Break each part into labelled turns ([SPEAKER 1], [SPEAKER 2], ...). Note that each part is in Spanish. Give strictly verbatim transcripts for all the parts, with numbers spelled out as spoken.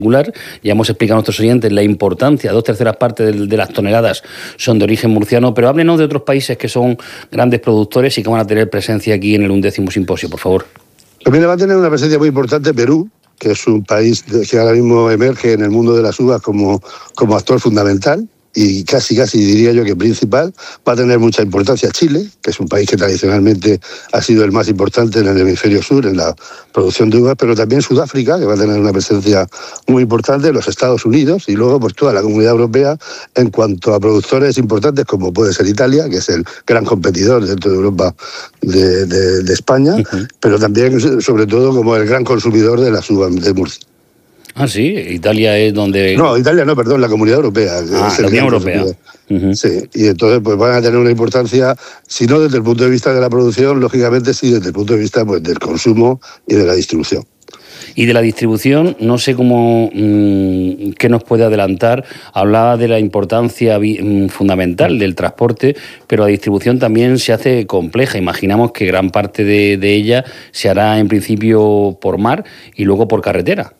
[SPEAKER 1] Ya hemos explicado a nuestros oyentes la importancia, dos terceras partes de, de las toneladas son de origen murciano, pero háblenos de otros países que son grandes productores y que van a tener presencia aquí en el undécimo simposio, por favor.
[SPEAKER 2] También va a tener una presencia muy importante Perú, que es un país que ahora mismo emerge en el mundo de las uvas como, como actor fundamental. Y casi, casi diría yo que principal. Va a tener mucha importancia Chile, que es un país que tradicionalmente ha sido el más importante en el hemisferio sur en la producción de uvas, pero también Sudáfrica, que va a tener una presencia muy importante, los Estados Unidos y luego pues toda la Comunidad Europea en cuanto a productores importantes como puede ser Italia, que es el gran competidor dentro de Europa de, de, de España, uh-huh. pero también sobre todo como el gran consumidor de las uvas de Murcia.
[SPEAKER 1] Ah, sí, Italia es donde...
[SPEAKER 2] No, Italia no, perdón, la Comunidad Europea.
[SPEAKER 1] Ah, la Unión Europea.
[SPEAKER 2] Uh-huh. Sí, y entonces pues van a tener una importancia, si no desde el punto de vista de la producción, lógicamente sí desde el punto de vista pues, del consumo y de la distribución.
[SPEAKER 1] Y de la distribución, no sé cómo, mmm, qué nos puede adelantar. Hablaba de la importancia mmm, fundamental del transporte, pero la distribución también se hace compleja. Imaginamos que gran parte de, de ella se hará en principio por mar y luego por carretera.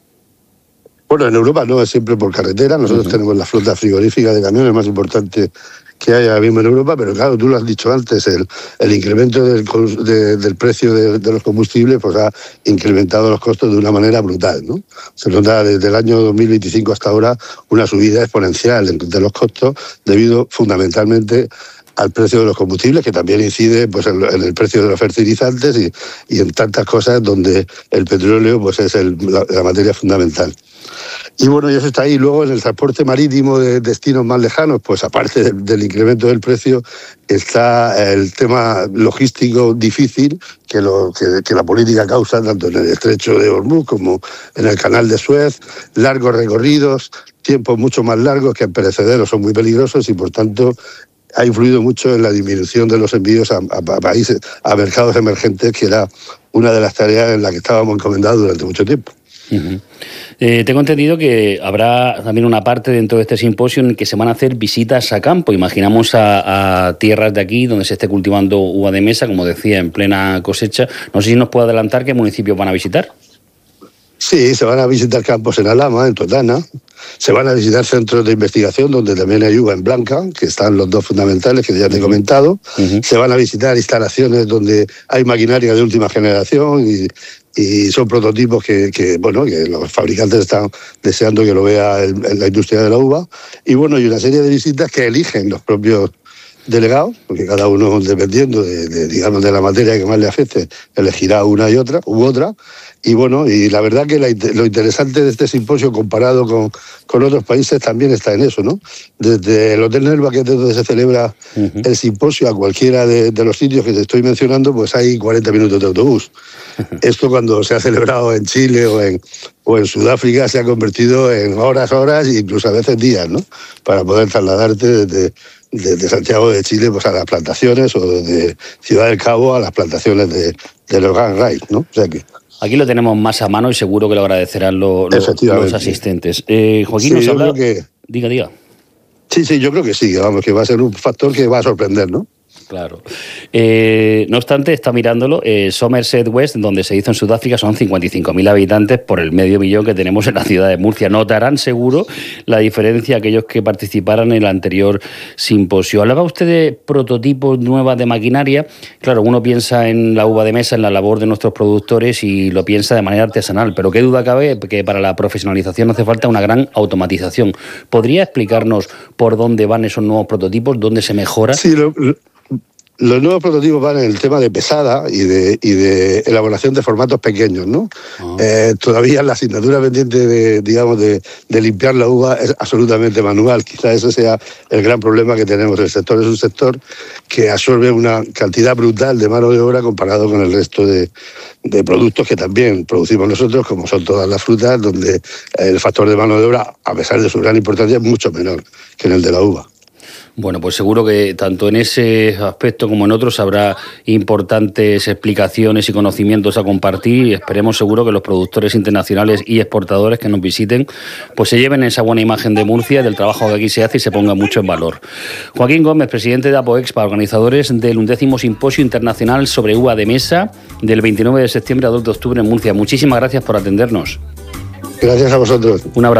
[SPEAKER 2] Bueno, en Europa no, es siempre por carretera. Nosotros uh-huh. tenemos la flota frigorífica de camiones más importante que hay ahora mismo en Europa, pero claro, tú lo has dicho antes, el, el incremento del, de, del precio de, de los combustibles pues ha incrementado los costos de una manera brutal, ¿no? Se nota desde el año dos mil veinticinco hasta ahora una subida exponencial de los costos debido fundamentalmente al precio de los combustibles, que también incide pues, en, en el precio de los fertilizantes y, y en tantas cosas donde el petróleo pues, es el, la, la materia fundamental. Y bueno, y eso está ahí. Luego en el transporte marítimo de destinos más lejanos, pues aparte del, del incremento del precio, está el tema logístico difícil que, lo, que, que la política causa tanto en el estrecho de Hormuz como en el canal de Suez, largos recorridos, tiempos mucho más largos que en perecederos son muy peligrosos y por tanto ha influido mucho en la disminución de los envíos a, a, a países, a mercados emergentes, que era una de las tareas en las que estábamos encomendados durante mucho tiempo.
[SPEAKER 1] Uh-huh. Eh, tengo entendido que habrá también una parte dentro de este simposio en que se van a hacer visitas a campo. Imaginamos a, a tierras de aquí donde se esté cultivando uva de mesa, como decía, en plena cosecha. No sé si nos puede adelantar qué municipios van a visitar.
[SPEAKER 2] Sí, se van a visitar campos en Alhama, en Totana. Se van a visitar centros de investigación donde también hay uva en blanca, que están los dos fundamentales que ya te he comentado. Uh-huh. Se van a visitar instalaciones donde hay maquinaria de última generación y, y son prototipos que, que, bueno, que los fabricantes están deseando que lo vea el, la industria de la uva. Y bueno, y una serie de visitas que eligen los propios delegados, porque cada uno, dependiendo de, de, digamos, de la materia que más le afecte, elegirá una y otra u otra. Y bueno, y la verdad que la, lo interesante de este simposio comparado con, con otros países también está en eso, ¿no? Desde el Hotel Nerva, que es donde se celebra uh-huh. el simposio, a cualquiera de, de los sitios que te estoy mencionando, pues hay cuarenta minutos de autobús. Uh-huh. Esto cuando se ha celebrado en Chile o en, o en Sudáfrica se ha convertido en horas, horas e incluso a veces días, ¿no? Para poder trasladarte desde... desde Santiago de Chile pues a las plantaciones o desde Ciudad del Cabo a las plantaciones de, de los Grand Rice, ¿no? O sea que...
[SPEAKER 1] Aquí lo tenemos más a mano y seguro que lo agradecerán lo, lo, los asistentes. Eh, Joaquín,
[SPEAKER 2] sí,
[SPEAKER 1] nos
[SPEAKER 2] yo
[SPEAKER 1] habla...
[SPEAKER 2] creo que...
[SPEAKER 1] Diga, diga.
[SPEAKER 2] Sí, sí, yo creo que sí, vamos, que va a ser un factor que va a sorprender, ¿no?
[SPEAKER 1] Claro. Eh, no obstante, está mirándolo, eh, Somerset West, donde se hizo en Sudáfrica, son cincuenta y cinco mil habitantes por el medio millón que tenemos en la ciudad de Murcia. Notarán seguro la diferencia aquellos que participaran en el anterior simposio. Hablaba usted de prototipos nuevas de maquinaria. Claro, uno piensa en la uva de mesa, en la labor de nuestros productores y lo piensa de manera artesanal, pero qué duda cabe que para la profesionalización hace falta una gran automatización. ¿Podría explicarnos por dónde van esos nuevos prototipos, dónde se mejora?
[SPEAKER 2] Sí, lo... lo... Los nuevos prototipos van en el tema de pesada y de, y de elaboración de formatos pequeños, ¿no? Oh. Eh, todavía la asignatura pendiente de, digamos, de, de limpiar la uva es absolutamente manual. Quizá ese sea el gran problema que tenemos. El sector es un sector que absorbe una cantidad brutal de mano de obra comparado con el resto de, de productos que también producimos nosotros, como son todas las frutas, donde el factor de mano de obra, a pesar de su gran importancia, es mucho menor que en el de la uva.
[SPEAKER 1] Bueno, pues seguro que tanto en ese aspecto como en otros habrá importantes explicaciones y conocimientos a compartir y esperemos seguro que los productores internacionales y exportadores que nos visiten pues se lleven esa buena imagen de Murcia, del trabajo que aquí se hace y se ponga mucho en valor. Joaquín Gómez, presidente de Apoexpa, organizadores del undécimo Simposio Internacional sobre Uva de Mesa del veintinueve de septiembre a dos de octubre en Murcia. Muchísimas gracias por atendernos.
[SPEAKER 2] Gracias a vosotros.
[SPEAKER 1] Un abrazo.